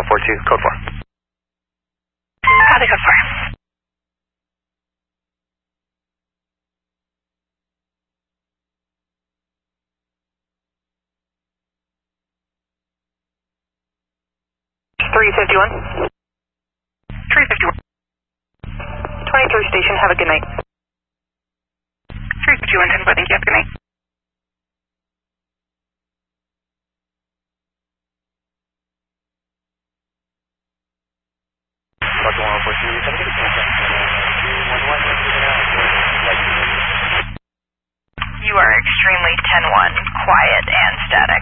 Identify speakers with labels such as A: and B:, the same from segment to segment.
A: 1042, code 4.
B: Copy, code 4. $351. 351. 23 station, have a good night. 351, 10-4, thank you, have a good night. You are extremely 10-1, quiet and static.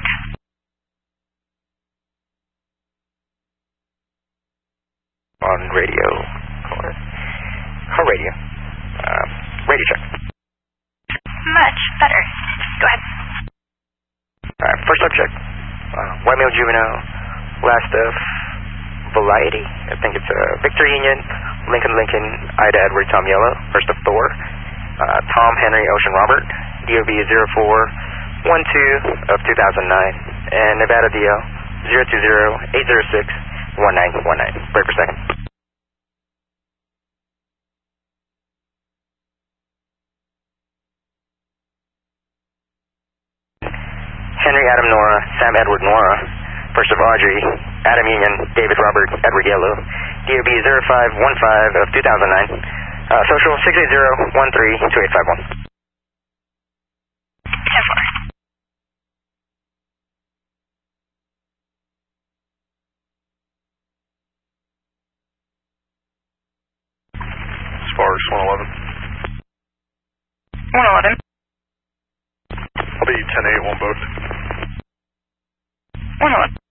A: On radio, radio, radio check.
B: Much better. Go ahead.
A: Alright, first up check. White male juvenile, last of Variety. I think it's Victor Union, Lincoln, Ida Edward, Tom Yellow, first of Thor, Tom Henry Ocean Robert, DOB 0412 of 2009, and Nevada DL 020-806-1919. Break per second. Henry Adam Nora, Sam Edward Nora, first of Audrey, Adam Union, David Robert, Edward Yellow, DOB 0515 of 2009, social 680-13-2851.
B: 10-4.
C: Sparks 111.
B: 111.
C: I'll be 10-8 on both.
B: 111.